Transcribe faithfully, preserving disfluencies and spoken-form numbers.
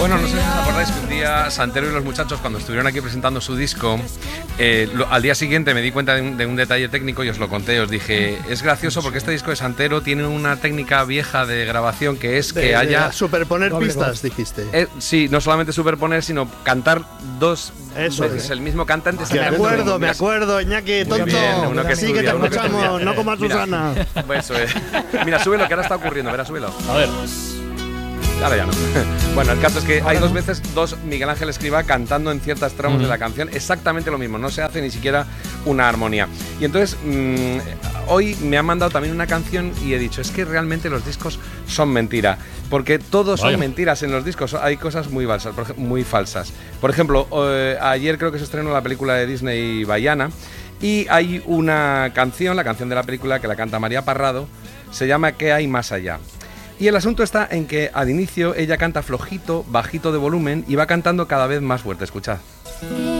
Bueno, no sé si os acordáis que un día Santero y los muchachos, cuando estuvieron aquí presentando su disco, eh, lo, al día siguiente me di cuenta de un, de un detalle técnico y os lo conté. Os dije, es gracioso porque este disco de Santero tiene una técnica vieja de grabación que es de, que de haya... superponer Doble pistas, voz. dijiste. Eh, sí, no solamente superponer, sino cantar dos Eso veces es. el mismo cantante. Me acuerdo, me acuerdo, Iñaki, tonto. Bien, uno que sí, que te escuchamos, no como a Susana. Mira, pues eso es. Mira, súbelo, que ahora está ocurriendo. Verá, súbelo. A ver. Ahora ya no. Bueno, el caso es que hay dos veces dos Miguel Ángel Escrivá cantando en ciertos tramos mm. de la canción exactamente lo mismo, no se hace ni siquiera una armonía. Y entonces, mmm, hoy me han mandado también una canción y he dicho, es que realmente los discos son mentira, porque todos Vaya. son mentiras en los discos, hay cosas muy falsas. Por, muy falsas. Por ejemplo, eh, ayer creo que se estrenó la película de Disney Baiana y hay una canción, la canción de la película que la canta María Parrado, se llama ¿Qué hay más allá? Y el asunto está en que al inicio ella canta flojito, bajito de volumen y va cantando cada vez más fuerte. Escuchad.